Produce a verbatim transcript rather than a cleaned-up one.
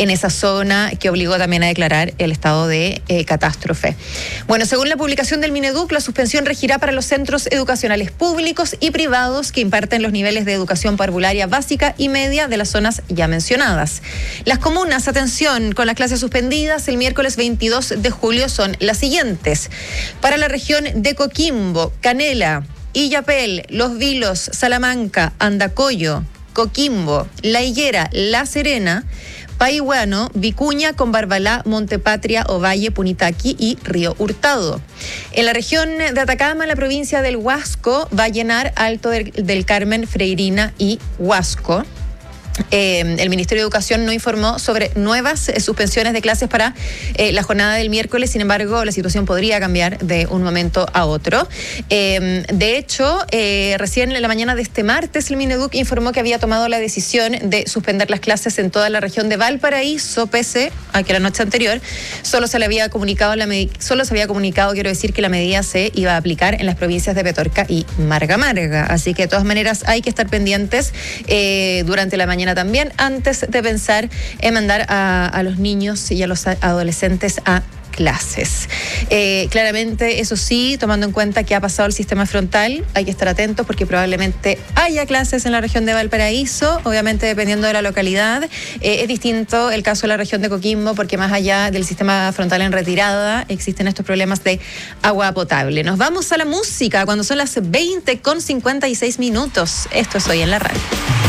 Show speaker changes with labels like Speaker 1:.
Speaker 1: en esa zona, que obligó también a declarar el estado de eh, catástrofe. Bueno, según la publicación del Mineduc, la suspensión regirá para los centros educacionales públicos y privados que imparten los niveles de educación parvularia básica y media de las zonas ya mencionadas. Las comunas, atención, con las clases suspendidas el miércoles veintidós de julio son las siguientes. Para la región de Coquimbo, Canela, Illapel, Los Vilos, Salamanca, Andacollo, Coquimbo, La Higuera, La Serena, Paihuano, Vicuña, Combarbalá, Montepatria, Ovalle, Punitaqui y Río Hurtado. En la región de Atacama, la provincia del Huasco, va a llenar Alto del, del Carmen, Freirina y Huasco. Eh, el Ministerio de Educación no informó sobre nuevas eh, suspensiones de clases para eh, la jornada del miércoles. Sin embargo, la situación podría cambiar de un momento a otro. Eh, de hecho, eh, recién en la mañana de este martes, el Mineduc informó que había tomado la decisión de suspender las clases en toda la región de Valparaíso, pese a que la noche anterior solo se le había comunicado, la med- solo se había comunicado, quiero decir, que la medida se iba a aplicar en las provincias de Petorca y Marga Marga. Así que de todas maneras hay que estar pendientes eh, durante la mañana también, antes de pensar en mandar a, a los niños y a los adolescentes a clases. Eh, claramente, eso sí, tomando en cuenta que ha pasado el sistema frontal, hay que estar atentos porque probablemente haya clases en la región de Valparaíso, obviamente dependiendo de la localidad. Eh, es distinto el caso de la región de Coquimbo porque más allá del sistema frontal en retirada existen estos problemas de agua potable. Nos vamos a la música cuando son las veinte con cincuenta y seis minutos. Esto es Hoy en la Radio.